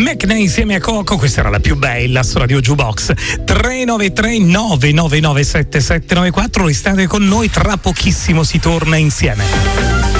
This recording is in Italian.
McNay insieme a Coco, questa era la più bella su Radio Jukebox. 393 999 7794, restate con noi, tra pochissimo si torna insieme.